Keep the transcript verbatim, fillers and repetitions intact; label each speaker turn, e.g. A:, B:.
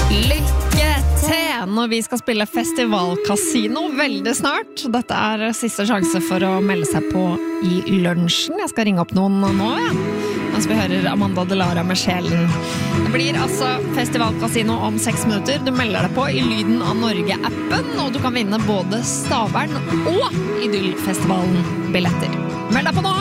A: Lykke til når vi skal spille Festivalkasino veldig snart. Dette er siste sjanse for å melde seg på i lunsjen. Jeg skal ringe opp noen nå, ja. Mens vi hører Amanda Delara med Sjelen. Det blir altså Festivalkasino om seks minutter. Du melder deg på i Lyden av Norge-appen, og du kan vinne både Stavern og Idyllfestivalen-billetter. Meld deg på nå!